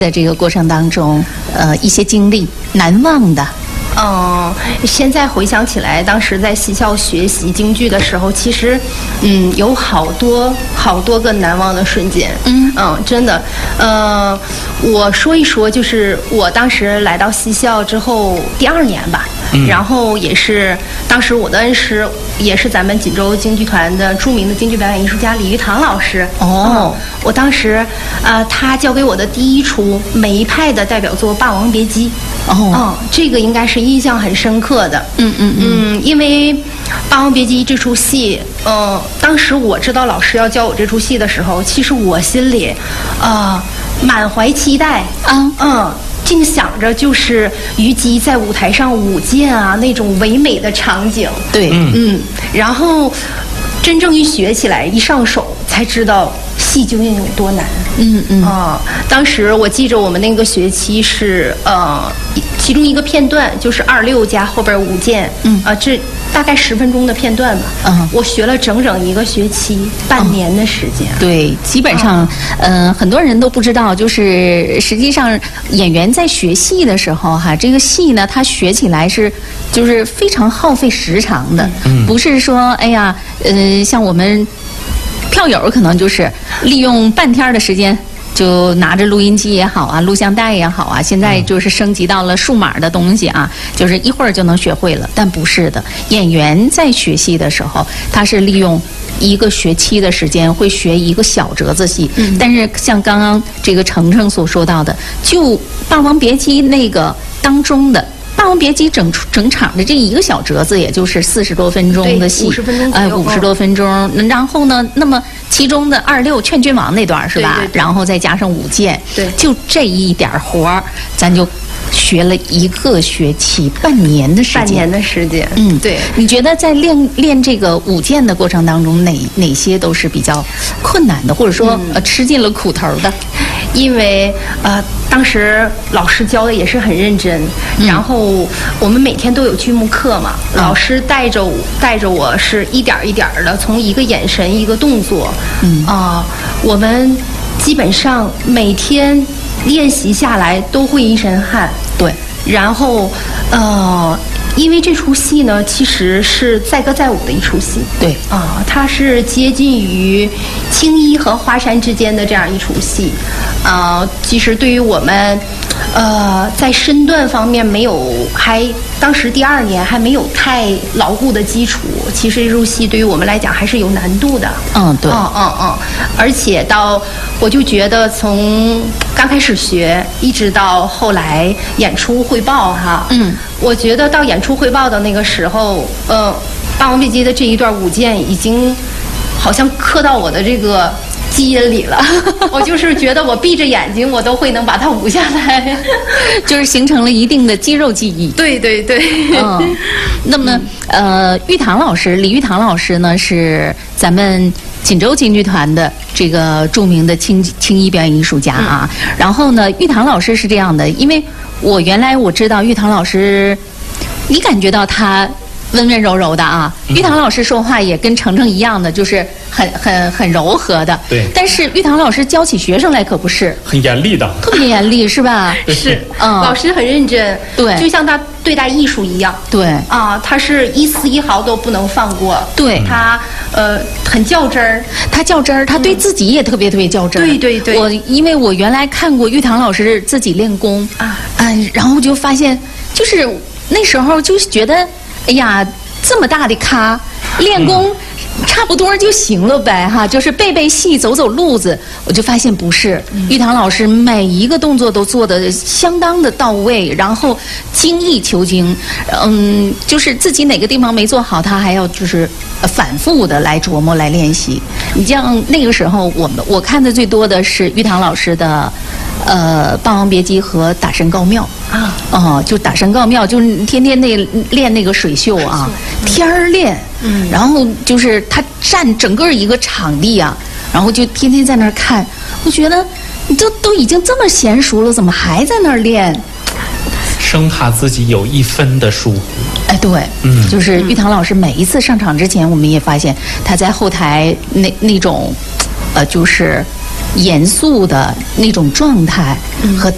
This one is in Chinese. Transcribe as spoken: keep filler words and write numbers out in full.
在这个过程当中，呃，一些经历难忘的。 嗯，现在回想起来，当时在西校学习京剧的时候，其实，嗯，有好多好多个难忘的瞬间。嗯嗯，真的，呃，我说一说，就是我当时来到西校之后第二年吧，嗯、然后也是当时我的恩师，也是咱们锦州京剧团的著名的京剧表演艺术家李玉堂老师。哦，嗯、我当时，呃，他教给我的第一出梅派的代表作《霸王别姬》。哦，嗯，这个应该是印象很深刻的。嗯嗯嗯，因为《霸王别姬》这出戏，呃，当时我知道老师要教我这出戏的时候，其实我心里，呃，满怀期待啊，嗯，竟想着就是虞姬在舞台上舞剑啊那种唯美的场景。对，嗯嗯，然后真正一学起来，一上手才知道戏究竟有多难。嗯嗯啊、呃，当时我记着我们那个学期是呃，其中一个片段就是二六加后边舞剑，嗯啊、呃，这大概十分钟的片段吧。嗯，我学了整整一个学期，半年的时间。 对，基本上，嗯、呃，很多人都不知道，就是实际上演员在学戏的时候，哈，这个戏呢，他学起来是就是非常耗费时长的，嗯，不是说哎呀，呃，像我们。票友可能就是利用半天的时间，就拿着录音机也好啊，录像带也好啊，现在就是升级到了数码的东西啊，就是一会儿就能学会了。但不是的，演员在学戏的时候，他是利用一个学期的时间会学一个小折子戏。嗯、但是像刚刚这个程程所说到的，就《霸王别姬》那个当中的。《霸王别姬》整整场的这一个小折子，也就是四十多分钟的戏， 五十分钟， 呃，五十多分钟。然后呢，那么其中的二六劝君王那段是吧？ 对对对， 然后再加上舞剑， 对， 就这一点活儿，咱就学了一个学期，半年的时间。 半年的时间， 嗯， 对。 你觉得在练练这个舞剑的过程当中，哪哪些都是比较困难的，或者说、嗯、呃吃尽了苦头的？ 因为呃，当时老师教的也是很认真，嗯、然后我们每天都有剧目课嘛，嗯、老师带着我带着我是一点一点的，从一个眼神一个动作，嗯啊、呃，我们基本上每天练习下来都会一身汗，对，然后呃。因为这出戏呢，其实是载歌载舞的一出戏，对啊、呃，它是接近于青衣和华山之间的这样一出戏，啊、呃，其实对于我们，呃，在身段方面没有还当时第二年还没有太牢固的基础，其实这出戏对于我们来讲还是有难度的。 嗯，对， 嗯嗯嗯，而且到我就觉得从刚开始学一直到后来演出汇报哈，嗯。我觉得到演出汇报的那个时候，呃，《霸王别姬》的这一段舞剑已经好像刻到我的这个基因里了。我就是觉得我闭着眼睛，我都会能把它舞下来， 就是形成了一定的肌肉记忆。 对对对。 嗯，那么呃，玉堂老师，李玉堂老师呢是咱们锦州京剧团的这个著名的青青衣表演艺术家啊。嗯、然后呢，玉堂老师是这样的，因为我原来我知道玉堂老师，你感觉到他温温柔柔的啊。嗯、玉堂老师说话也跟程程一样的，就是很很很柔和的。 对。 但是玉堂老师教起学生来可不是。 很严厉的。 特别严厉是吧？ 是。嗯。老师很认真。 对。 就像他对待艺术一样。 对。 啊，他是一丝一毫都不能放过。 对。 他呃很较真儿， 他较真儿，他对自己也特别特别较真儿。 对对对。 我因为我原来看过玉堂老师自己练功啊，嗯，然后就发现，就是那时候就觉得，哎呀，这么大的咖，练功。嗯差不多就行了呗，哈，就是背背戏、走走路子。我就发现不是，嗯、玉堂老师每一个动作都做得相当的到位，然后精益求精。嗯，就是自己哪个地方没做好，他还要就是反复的来琢磨、来练习。你像那个时候，我们我看的最多的是玉堂老师的。呃，《霸王别姬》和打神告庙啊，哦，就打神告庙，就是天天那练那个水袖啊，天儿练，嗯，然后就是他占整个一个场地啊，然后就天天在那儿看，我觉得你都都已经这么娴熟了，怎么还在那儿练？ 生怕自己有一分的疏忽。 哎，对，嗯，就是玉堂老师每一次上场之前，我们也发现他在后台那那种，呃，就是。严肃的那种状态和